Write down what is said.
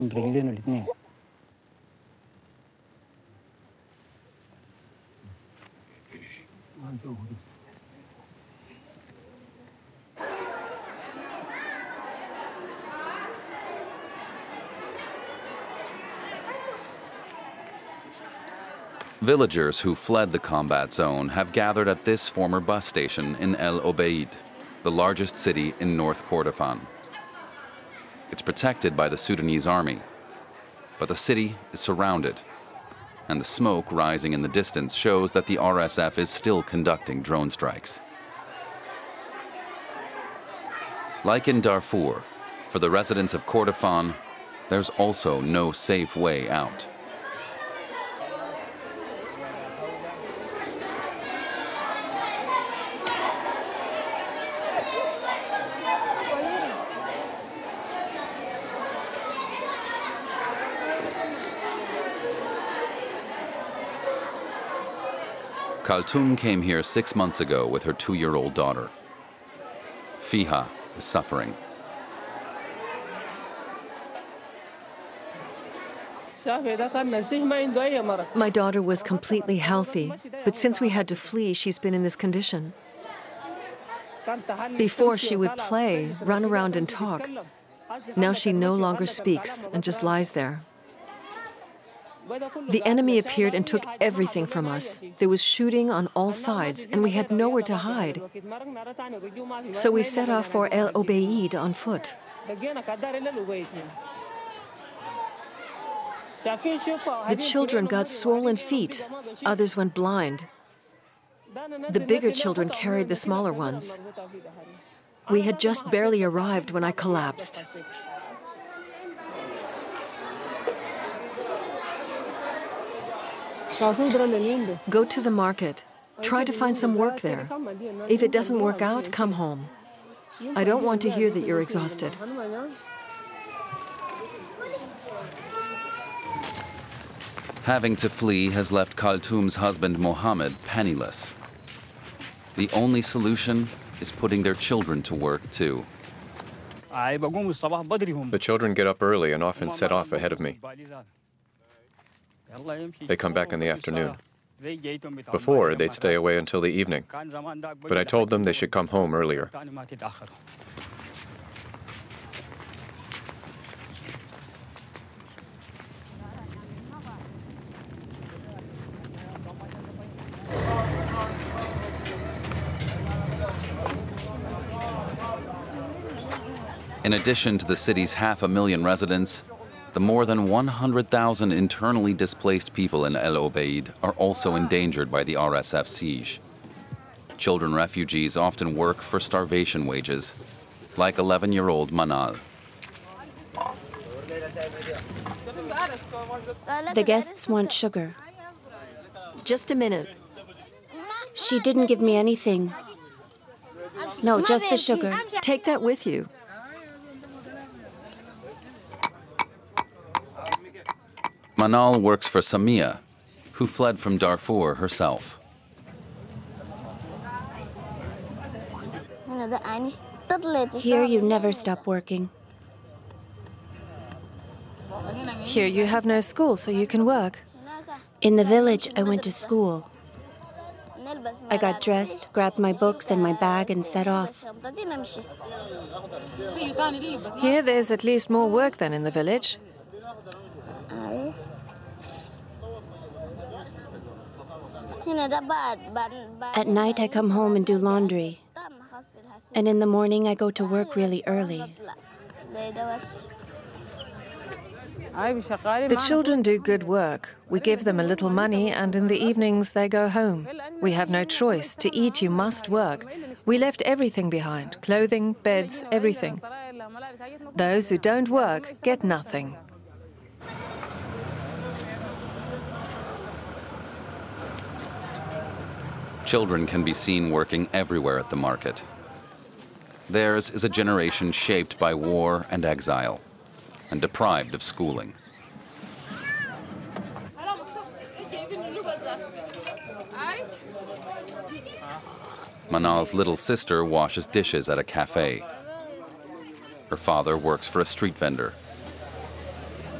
Villagers who fled the combat zone have gathered at this former bus station in El Obeid, the largest city in North Kordofan. It's protected by the Sudanese army, but the city is surrounded, and the smoke rising in the distance shows that the RSF is still conducting drone strikes. Like in Darfur, for the residents of Kordofan, there's also no safe way out. Kaltoum came here 6 months ago with her 2-year-old daughter. Fiha is suffering. My daughter was completely healthy, but since we had to flee, she's been in this condition. Before, she would play, run around and talk. Now she no longer speaks and just lies there. The enemy appeared and took everything from us. There was shooting on all sides, and we had nowhere to hide. So we set off for El Obeid on foot. The children got swollen feet. Others went blind. The bigger children carried the smaller ones. We had just barely arrived when I collapsed. Go to the market. Try to find some work there. If it doesn't work out, come home. I don't want to hear that you're exhausted. Having to flee has left Kaltoum's husband Mohammed penniless. The only solution is putting their children to work too. The children get up early and often set off ahead of me. They come back in the afternoon. Before, they'd stay away until the evening, but I told them they should come home earlier. In addition to the city's 500,000 residents, the more than 100,000 internally displaced people in El Obeid are also endangered by the RSF siege. Children refugees often work for starvation wages, like 11-year-old Manal. The guests want sugar. Just a minute. She didn't give me anything. No, just the sugar. Take that with you. Manal works for Samia, who fled from Darfur herself. Here you never stop working. Here you have no school, so you can work. In the village, I went to school. I got dressed, grabbed my books and my bag, and set off. Here there's at least more work than in the village. At night, I come home and do laundry. And in the morning, I go to work really early. The children do good work. We give them a little money, and in the evenings they go home. We have no choice. To eat, you must work. We left everything behind: clothing, beds, everything. Those who don't work get nothing. Children can be seen working everywhere at the market. Theirs is a generation shaped by war and exile, and deprived of schooling. Manal's little sister washes dishes at a cafe. Her father works for a street vendor.